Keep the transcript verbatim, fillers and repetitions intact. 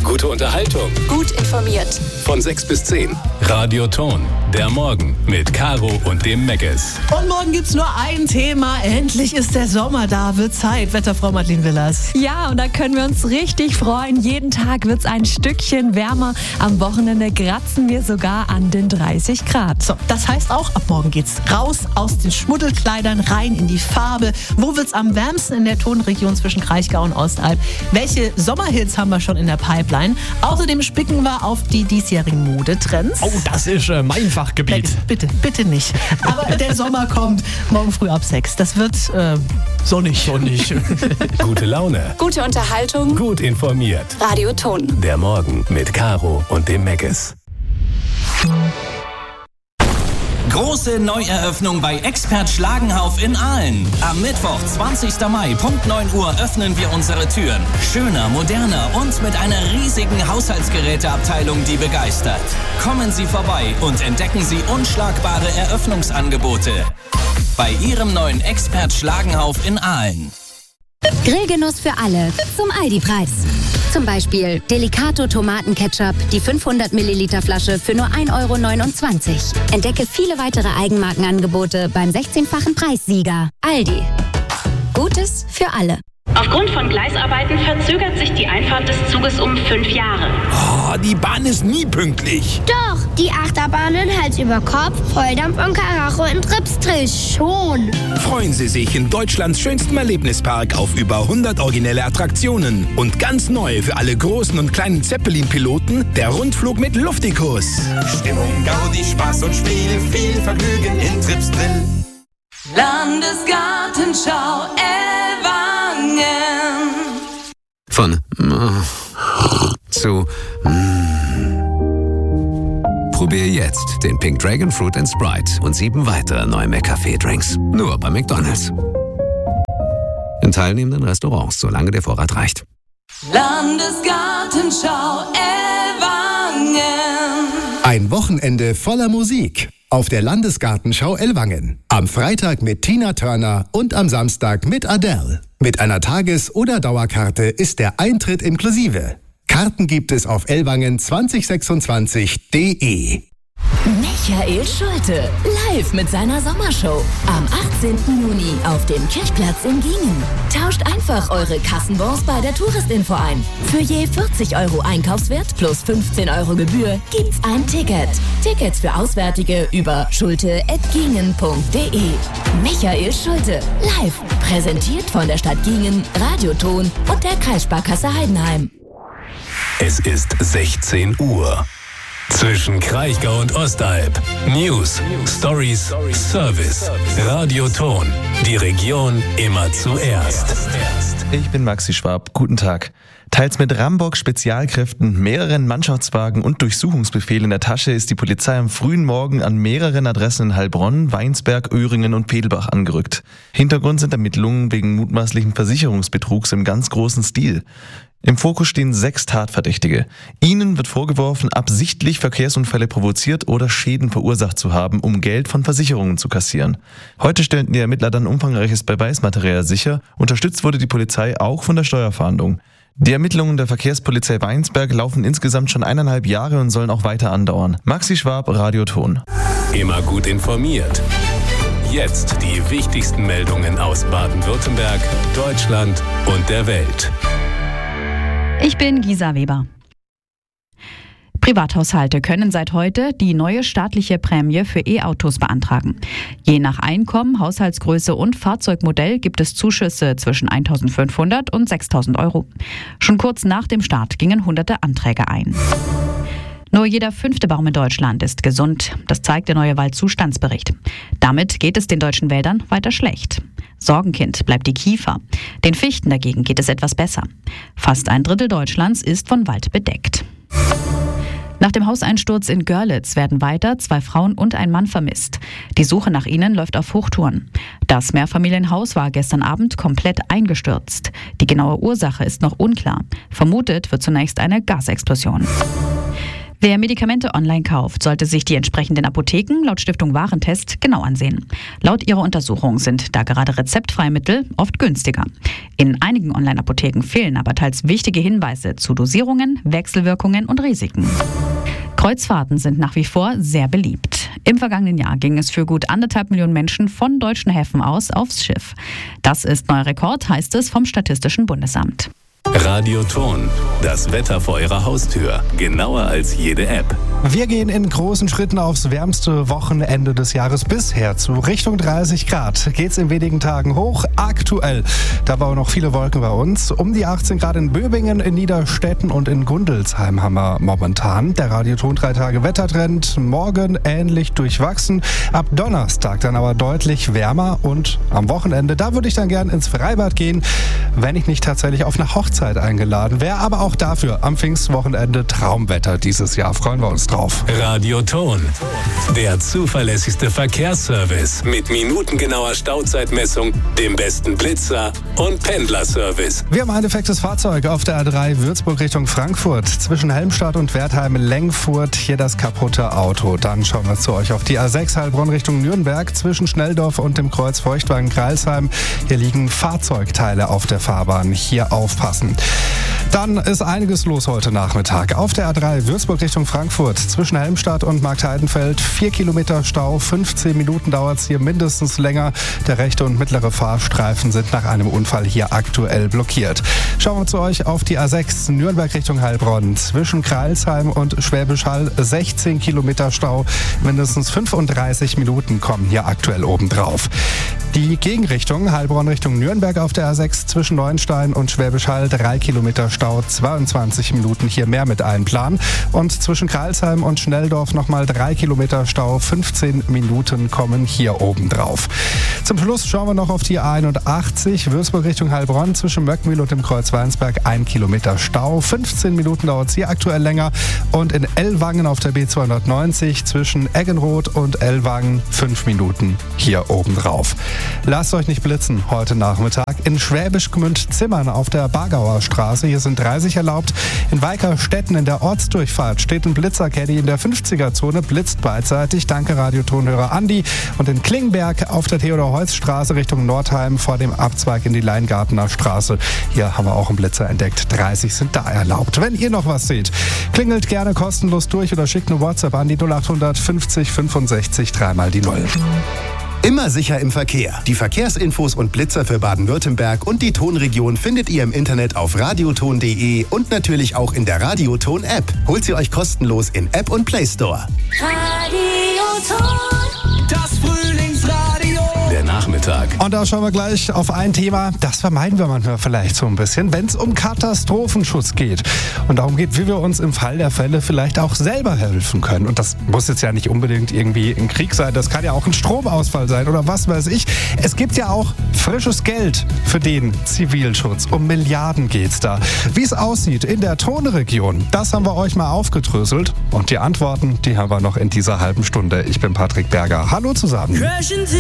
Gute Unterhaltung. Gut informiert. Von sechs bis zehn. Radio Ton. Der Morgen mit Caro und dem Meckes. Und morgen gibt's nur ein Thema. Endlich ist der Sommer da. Wird Zeit. Wetterfrau Madeleine Willers. Ja, und da können wir uns richtig freuen. Jeden Tag wird's ein Stückchen wärmer. Am Wochenende kratzen wir sogar an den dreißig Grad. So, das heißt auch, ab morgen geht's raus aus den Schmuddelkleidern, rein in die Farbe. Wo wird's am wärmsten in der Tonregion zwischen Kraichgau und Ostalb? Welche Sommerhits haben wir schon in der Pipeline? Außerdem spicken wir auf die diesjährigen Modetrends. Oh, das ist äh, mein Fachgebiet. Meckes, bitte, bitte nicht. Aber der Sommer kommt morgen früh ab sechs. Das wird äh, sonnig. sonnig. Gute Laune. Gute Unterhaltung. Gut informiert. Radio Ton. Der Morgen mit Caro und dem Meckes. Große Neueröffnung bei Expert Schlagenhauf in Aalen. Am Mittwoch, zwanzigsten Mai, Punkt neun Uhr, öffnen wir unsere Türen. Schöner, moderner und mit einer riesigen Haushaltsgeräteabteilung, die begeistert. Kommen Sie vorbei und entdecken Sie unschlagbare Eröffnungsangebote bei Ihrem neuen Expert Schlagenhauf in Aalen. Grillgenuss für alle zum Aldi-Preis. Zum Beispiel Delicato Tomatenketchup, die fünfhundert Milliliter Flasche für nur ein Euro neunundzwanzig. Entdecke viele weitere Eigenmarkenangebote beim sechzehnfachen Preissieger. Aldi. Gutes für alle. Aufgrund von Gleisarbeiten verzögert sich die Einfahrt des Zuges um fünf Jahre. Oh, die Bahn ist nie pünktlich. Doch, die Achterbahnen Hals über Kopf, Volldampf und Karacho in Tripsdrill schon. Freuen Sie sich in Deutschlands schönstem Erlebnispark auf über hundert originelle Attraktionen. Und ganz neu für alle großen und kleinen Zeppelin-Piloten, der Rundflug mit Luftikus. Stimmung, Gaudi, Spaß und Spiel, viel Vergnügen in Tripsdrill. Landesgartenschau Ellwangen. Von mm, zu mm. Probier jetzt den Pink Dragon Fruit and Sprite und sieben weitere neue McCafé-Drinks. Nur bei McDonald's. In teilnehmenden Restaurants, solange der Vorrat reicht. Landesgartenschau Ellwangen. Ein Wochenende voller Musik auf der Landesgartenschau Ellwangen. Am Freitag mit Tina Turner und am Samstag mit Adele. Mit einer Tages- oder Dauerkarte ist der Eintritt inklusive. Karten gibt es auf ellwangen zwanzig sechsundzwanzig punkt de. Michael Schulte, live mit seiner Sommershow. Am achtzehnten Juni auf dem Kirchplatz in Giengen. Tauscht einfach eure Kassenbons bei der Touristinfo ein. Für je vierzig Euro Einkaufswert plus fünfzehn Euro Gebühr gibt's ein Ticket. Tickets für Auswärtige über schulte at giengen punkt de. Michael Schulte, live. Präsentiert von der Stadt Giengen, Radio Ton und der Kreissparkasse Heidenheim. Es ist sechzehn Uhr. Zwischen Kraichgau und Ostalb. News, Stories, Service. Radio Ton. Die Region immer zuerst. Ich bin Maxi Schwab. Guten Tag. Teils mit Rambock-Spezialkräften, mehreren Mannschaftswagen und Durchsuchungsbefehl in der Tasche ist die Polizei am frühen Morgen an mehreren Adressen in Heilbronn, Weinsberg, Öhringen und Pedelbach angerückt. Hintergrund sind Ermittlungen wegen mutmaßlichen Versicherungsbetrugs im ganz großen Stil. Im Fokus stehen sechs Tatverdächtige. Ihnen wird vorgeworfen, absichtlich Verkehrsunfälle provoziert oder Schäden verursacht zu haben, um Geld von Versicherungen zu kassieren. Heute stellten die Ermittler dann umfangreiches Beweismaterial sicher. Unterstützt wurde die Polizei auch von der Steuerfahndung. Die Ermittlungen der Verkehrspolizei Weinsberg laufen insgesamt schon eineinhalb Jahre und sollen auch weiter andauern. Maxi Schwab, Radio Ton. Immer gut informiert. Jetzt die wichtigsten Meldungen aus Baden-Württemberg, Deutschland und der Welt. Ich bin Gisa Weber. Privathaushalte können seit heute die neue staatliche Prämie für E-Autos beantragen. Je nach Einkommen, Haushaltsgröße und Fahrzeugmodell gibt es Zuschüsse zwischen eintausendfünfhundert und sechstausend Euro. Schon kurz nach dem Start gingen hunderte Anträge ein. Nur jeder fünfte Baum in Deutschland ist gesund. Das zeigt der neue Waldzustandsbericht. Damit geht es den deutschen Wäldern weiter schlecht. Sorgenkind bleibt die Kiefer. Den Fichten dagegen geht es etwas besser. Fast ein Drittel Deutschlands ist von Wald bedeckt. Nach dem Hauseinsturz in Görlitz werden weiter zwei Frauen und ein Mann vermisst. Die Suche nach ihnen läuft auf Hochtouren. Das Mehrfamilienhaus war gestern Abend komplett eingestürzt. Die genaue Ursache ist noch unklar. Vermutet wird zunächst eine Gasexplosion. Wer Medikamente online kauft, sollte sich die entsprechenden Apotheken laut Stiftung Warentest genau ansehen. Laut ihrer Untersuchung sind da gerade rezeptfreie Mittel oft günstiger. In einigen Online-Apotheken fehlen aber teils wichtige Hinweise zu Dosierungen, Wechselwirkungen und Risiken. Kreuzfahrten sind nach wie vor sehr beliebt. Im vergangenen Jahr ging es für gut anderthalb Millionen Menschen von deutschen Häfen aus aufs Schiff. Das ist neuer Rekord, heißt es vom Statistischen Bundesamt. Radioton, das Wetter vor Ihrer Haustür, genauer als jede App. Wir gehen in großen Schritten aufs wärmste Wochenende des Jahres bisher zu. Richtung dreißig Grad geht's in wenigen Tagen hoch. Aktuell, da aber noch viele Wolken bei uns. Um die achtzehn Grad in Böbingen, in Niederstetten und in Gundelsheim haben wir momentan. Der Radioton drei Tage Wettertrend. Morgen ähnlich durchwachsen. Ab Donnerstag dann aber deutlich wärmer. Und am Wochenende, da würde ich dann gern ins Freibad gehen, wenn ich nicht tatsächlich auf eine Hochzeit eingeladen wäre. Aber auch dafür am Pfingstwochenende Traumwetter dieses Jahr. Freuen wir uns drauf. Radioton, der zuverlässigste Verkehrsservice mit minutengenauer Stauzeitmessung, dem besten Blitzer und Pendlerservice. Wir haben ein defektes Fahrzeug auf der A drei Würzburg Richtung Frankfurt. Zwischen Helmstadt und Wertheim-Lengfurt hier das kaputte Auto. Dann schauen wir zu euch auf die A sechs Heilbronn Richtung Nürnberg. Zwischen Schnelldorf und dem Kreuz Feuchtwagen-Kreilsheim. Hier liegen Fahrzeugteile auf der Fahrbahn. Hier aufpassen. Dann ist einiges los heute Nachmittag. Auf der A drei Würzburg Richtung Frankfurt. Zwischen Helmstadt und Marktheidenfeld vier Kilometer Stau. fünfzehn Minuten dauert es hier mindestens länger. Der rechte und mittlere Fahrstreifen sind nach einem Unfall hier aktuell blockiert. Schauen wir zu euch auf die A sechs Nürnberg Richtung Heilbronn. Zwischen Kreilsheim und Schwäbisch Hall sechzehn Kilometer Stau. Mindestens fünfunddreißig Minuten kommen hier aktuell obendrauf. Die Gegenrichtung Heilbronn Richtung Nürnberg auf der A sechs zwischen Neuenstein und Schwäbisch Hall drei Kilometer Stau, zweiundzwanzig Minuten hier mehr mit einplanen. Und zwischen Kreilsheim und Schnelldorf nochmal drei Kilometer Stau, fünfzehn Minuten kommen hier oben drauf. Zum Schluss schauen wir noch auf die A einundachtzig, Würzburg Richtung Heilbronn, zwischen Möckmühl und dem Kreuz Weinsberg ein Kilometer Stau, fünfzehn Minuten dauert es hier aktuell länger. Und in Ellwangen auf der B zweihundertneunzig zwischen Eggenroth und Ellwangen fünf Minuten hier oben drauf. Lasst euch nicht blitzen heute Nachmittag. In Schwäbisch Gmünd-Zimmern auf der Bargauer Straße, hier sind dreißig erlaubt. In Weikerstetten in der Ortsdurchfahrt steht ein Blitzercaddy in der fünfziger-Zone, blitzt beidseitig. Danke Radiotonhörer Andi. Und in Klingenberg auf der Theodor-Heuss-Straße Richtung Nordheim vor dem Abzweig in die Leingartener Straße. Hier haben wir auch einen Blitzer entdeckt. dreißig sind da erlaubt. Wenn ihr noch was seht, klingelt gerne kostenlos durch oder schickt eine WhatsApp an die null acht fünfzig fünfundsechzig dreimal die Null. Immer sicher im Verkehr. Die Verkehrsinfos und Blitzer für Baden-Württemberg und die Tonregion findet ihr im Internet auf radioton punkt de und natürlich auch in der Radioton-App. Holt sie euch kostenlos in App und Play Store. Radioton, das Frühlingsradio. Der Nachmittag. Und da schauen wir gleich auf ein Thema, das vermeiden wir manchmal vielleicht so ein bisschen, wenn es um Katastrophenschutz geht. Und darum geht, wie wir uns im Fall der Fälle vielleicht auch selber helfen können. Und das muss jetzt ja nicht unbedingt irgendwie ein Krieg sein, das kann ja auch ein Stromausfall sein oder was weiß ich. Es gibt ja auch frisches Geld für den Zivilschutz. Um Milliarden geht's da. Wie es aussieht in der Tonregion, das haben wir euch mal aufgedröselt. Und die Antworten, die haben wir noch in dieser halben Stunde. Ich bin Patrick Berger. Hallo zusammen.